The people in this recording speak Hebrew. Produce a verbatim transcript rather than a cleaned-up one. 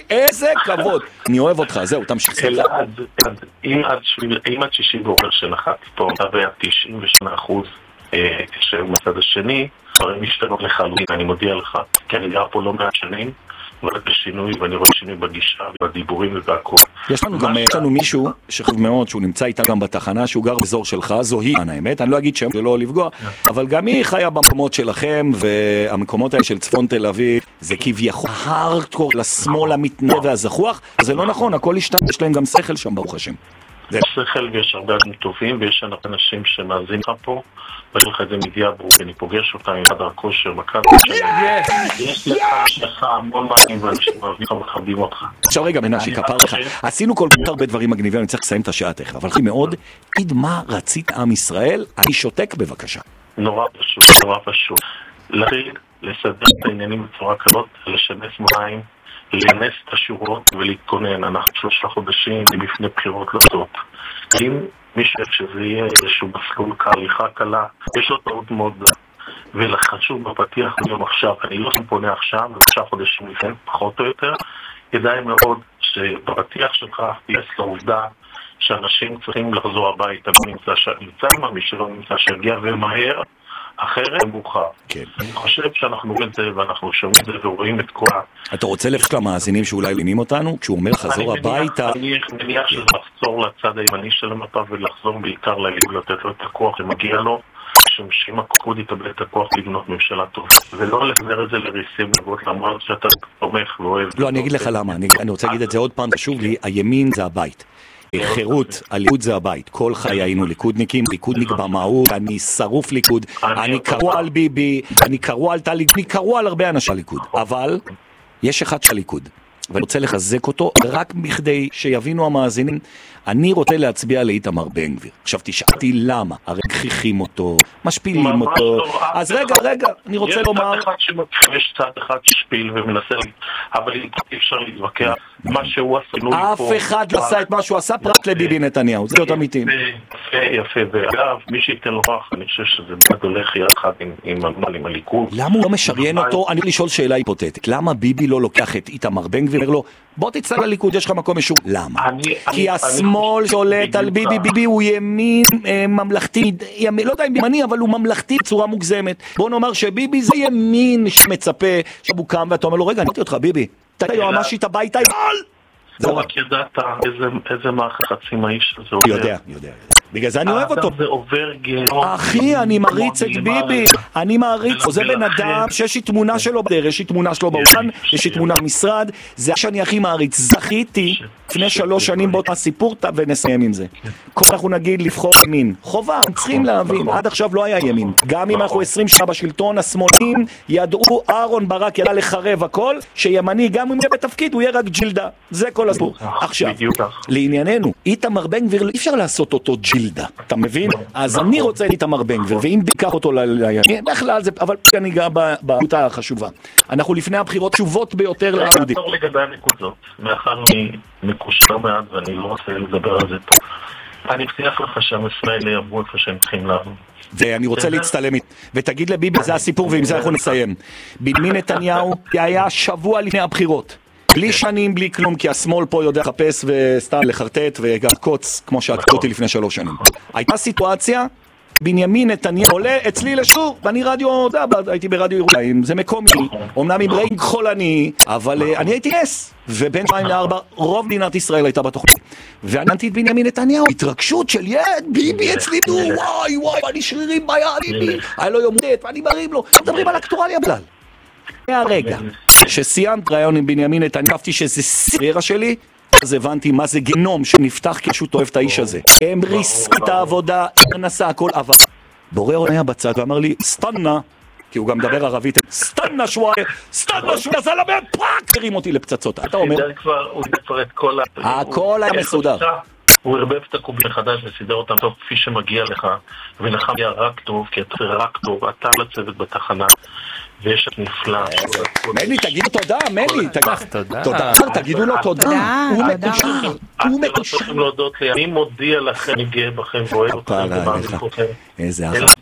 איזה כבוד. אני אוהב אותך, זהו, תמשיך. אלעד, אם עד שישי ועובר שנחתי פה, היה תשעים ושמונה אחוז שהוא מצד השני, דברים משתנות לחלוטין, אני מודיע לך, כי אני גר פה לא מעט שנים, אבל בשינוי, ואני רואה שינוי בגישה, בדיבורים ובהכל. יש לנו גם, יש לנו מישהו שחשוב מאוד, שהוא נמצא איתנו גם בתחנה, שהוא גר באזור שלך, זו היא, האמת, אני לא אגיד שם, זה לא לפגוע, אבל גם היא חיה במקומות שלכם, והמקומות האלה של צפון תל אביב, זה כביכול הארדקור לשמאל המתנדב והזחוח, זה לא נכון, הכל השתנה, יש להם גם שכל שם, ברוך השם. יש שכל ויש הרבה אנשים טובים, ויש אנשים שמאזינים לך פה, ויש לך את זה מדיאברו, ואני פוגש אותם עם חדר כושר, בקד, יש לך המון מענים ואנשים אוהבים לך ומכבדים אותך. עכשיו רגע, מנשי, כפר לך, עשינו כל כך הרבה דברים מגניבים, אני צריך לסיים את השעה תכף, אבל חי מאוד, תגיד מה רצית עם ישראל, אני שותק בבקשה. נורא פשוט, נורא פשוט. להתחיל לסדר את העניינים בצורה כזאת, לשנס מים, לנס את השורות ולהתכונן. אנחנו שלושה חודשים בפני בחירות לא טוב. אם מישהו שזה יהיה איזשהו מסלול כהליכה קלה, יש לו טעות מאוד גדולה. ולחשוב בפתיח היום עכשיו, אני לא פונה עכשיו, ושלושה חודשים לפני, פחות או יותר, כדאי מאוד שבפתיח שלך תייס לעובדה שאנשים צריכים לחזור הביתה, נמצא שם, מי שלא נמצא שיגיע ומהר, אחרת זה מאוחר. אני חושב שאנחנו רואים את זה ואנחנו שומעים את זה ורואים את כל... אתה רוצה לפש למאזינים שאולי לימים אותנו? כשהוא אומר חזור הביתה... אני מניח שזה לחזור לצד הימני של המפה ולחזור בעיקר להגיד לתת לו את הכוח שמגיע לו, משום שאם הקוד יתבל את הכוח לבנות ממשלה טוב. ולא לחזר את זה לריסים לבוא למרות שאתה תומך ואוהב. לא, אני אגיד לך למה. אני רוצה להגיד את זה עוד פעם, חשוב לי, הימין זה הבית. חירות, הליכוד זה הבית, כל חיי היינו ליכודניקים, ליכודניק במהות, אני שרוף ליכוד, אני קרוע על ביבי, אני קרוע על טלי, אני קרוע על הרבה אנשים ליכוד, אבל יש אחד של ליכוד, ואני רוצה לחזק אותו רק בכדי שיבינו המאזינים, אני רוצה להצביע לאיתמר בן גביר. עכשיו תשאלתי למה, הרי כחיכים אותו, משפילים אותו, אז רגע, רגע, אני רוצה לומר... יש צד אחד שמתחיל, יש צד אחד ששפיל ומנסה, אבל אי אפשר להתווכח, מה שהוא עשה... אף אחד לא עשה את מה שהוא עשה פרט לביבי נתניהו, זה להיות אמיתיים. יפה, יפה, ואגב, מי שייתן לו רוח, אני חושב שזה בד הולך יחד עם הליכוד. למה הוא לא משריין אותו? אני לשאול שאלה היפותטית, למה ביבי לא לוקח את איתמר בן גביר, לו, בוא תצטרף לליכוד, יש לך מקום משהו. למה? כי השמאל שולט על ביבי, ביבי הוא ימין ממלכתי, לא יודע אם ימני, אבל הוא ממלכתי בצורה מוגזמת. בוא נאמר שביבי זה ימין שמצפה, שהוא קם ואתה אומר לו, רגע, אני אמרתי אותך ביבי, אתה יועמשית הביתה, לא רק ידעת איזה מערכת חצים האיש הזה עובר. יודע, יודע. בגלל זה אני אוהב אותו. זה עובר גיהנום. אחי, אני מריץ את ביבי. אני מעריץ. זה בן אדם שיש לי תמונה שלו בדרך, יש לי תמונה שלו באולפן, יש לי תמונה במשרד. זה שאני הכי מעריץ. זכיתי לפני שלוש שנים באותה סיפור ונסיים עם זה. כל אנחנו נגיד לבחור ימין. חובה, צריכים להבין. עד עכשיו לא היה ימין. גם אם אנחנו עשרים שנה בשלטון, השמאלים ידעו, אהרון ברק ידע לחרב הכל, שימני גם אם יהיה בתפקיד הוא יהיה רק ג'ילדה. זה כל הסיפור. עכשיו, לענייננו, איתמר בן גביר אי אפשר לעשות אותו ג'ילדה, אתה מבין? אז אני רוצה איתמר בן גביר, ואם ביקח אותו לימין, בכלל זה, אבל אני אגע בעותה החשובה. אנחנו לפני הבחירות תשובות ביותר ליהודים. אני אעצור לגבי הנקודות, מאחר אני מקושר מעט ואני לא רוצה לדבר על זה פה. אני מבטיח לך שהמסמאלה יעברו איפה שהם צריכים לעבור. ואני רוצה להצטלם, ותגיד לביבי, זה הסיפור ועם זה אנחנו נסיים. בנימין נתניהו היה שבוע לפני הבחירות. בלי שנים, בלי כלום, כי השמאל פה יודע לחפש וסתם לחרטט וגם קוץ, כמו שעקבתי לפני שלוש שנים. הייתה סיטואציה, בנימין נתניהו עולה אצלי לשור, ואני רדיו, הייתי ברדיו ירושלים, זה מקומי, אמנם עם רייג חולני, אבל אני הייתי נס, ובין שתיים לארבע, רוב מדינת ישראל הייתה בתוכנית. ועננתי את בנימין נתניהו, התרגשות של יד, ביבי אצלי, וואי וואי, אני שרירים ביד, ביבי, היה לו יום הולדת, ואני מרים לו, מדברים על אקטואליה בכלל. מהרגע שסיימת רעיון עם בנימין נתניהו, חשבתי שזה סיירה שלי, אז הבנתי מה זה גנום שנפתח כשהוא אוהב את האיש הזה. הם ריסקו את העבודה, נסע הכל, אבל בורא עונה בצד ואמר לי, סטנה, כי הוא גם מדבר ערבית, סטנה שוואי, סטנה שוואי, זה לבן פאק, הרים אותי לפצצות. אתה אומר? הוא כבר את כל ה... הכל היה מסודר. הוא הרבב את הקובים מחדש וסידר אותם טוב כפי שמגיע לך, ולך היה רק טוב, כי אתה רק טוב, אתה לצוות בתחנה. ויש את נפלא. מלי, תגידו תודה, מלי, תודה. תגידו לו תודה. הוא מקושר. הוא מקושר. אני מודיע לכם, אני גאה בכם ואוהב אתכם. איזה אחלה.